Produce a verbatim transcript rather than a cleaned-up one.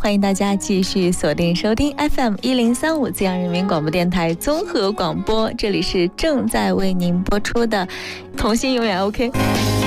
欢迎大家继续锁定收听 F M 一零三五资阳人民广播电台综合广播，这里是正在为您播出的童心永远 OK。